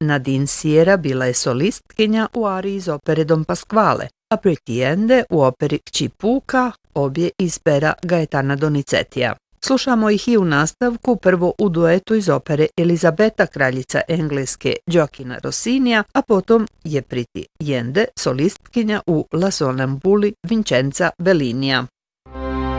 Nadine Sierra bila je solistkinja u ariji iz opere Don Pasquale, a Pretty u operi Kći puka, obje iz pera Gaetana Donizetija. Slušamo ih i u nastavku, prvo u duetu iz opere Elizabeta, kraljica Engleske Gioachina Rossinija, a potom je Pretty solistkinja u La Sonnambuli Vincenza Bellinija.